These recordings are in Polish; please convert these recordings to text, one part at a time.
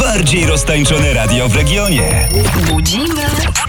najbardziej roztańczone radio w regionie. Budzimy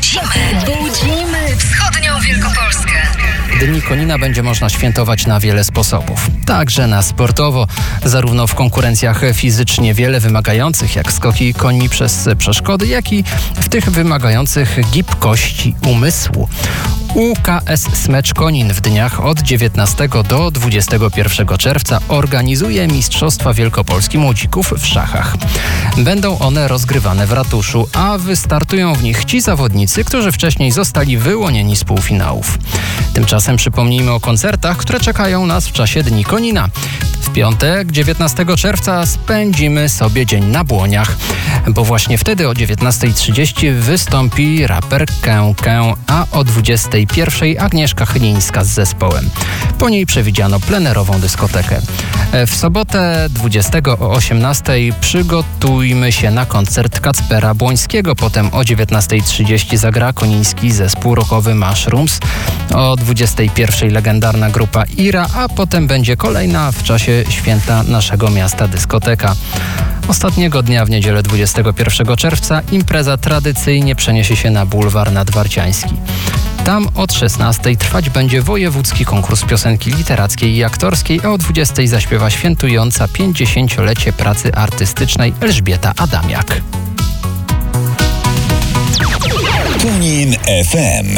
wschodnią Wielkopolskę. Dni Konina będzie można świętować na wiele sposobów. Także na sportowo, zarówno w konkurencjach fizycznie wiele wymagających, jak skoki końmi przez przeszkody, jak i w tych wymagających gibkości umysłu. UKS Smecz Konin w dniach od 19 do 21 czerwca organizuje Mistrzostwa Wielkopolski Młodzików w szachach. Będą one rozgrywane w ratuszu, a wystartują w nich ci zawodnicy, którzy wcześniej zostali wyłonieni z półfinałów. Tymczasem przypomnijmy o koncertach, które czekają nas w czasie Dni Konina. W piątek, 19 czerwca spędzimy sobie dzień na Błoniach, bo właśnie wtedy o 19:30 wystąpi raper Kękę, a o 21:00 Agnieszka Chylińska z zespołem. Po niej przewidziano plenerową dyskotekę. W sobotę 20 o 18:00 przygotujmy się na koncert Kacpera Błońskiego. Potem o 19:30 zagra koniński zespół rockowy Mushrooms. O 21:00 legendarna grupa Ira, a potem będzie kolejna w czasie święta naszego miasta dyskoteka. Ostatniego dnia w niedzielę 21 czerwca impreza tradycyjnie przeniesie się na bulwar nadwarciański. Tam od 16:00 trwać będzie wojewódzki konkurs piosenki literackiej i aktorskiej, a o 20:00 zaśpiewa świętująca 50-lecie pracy artystycznej Elżbieta Adamiak. Konin FM.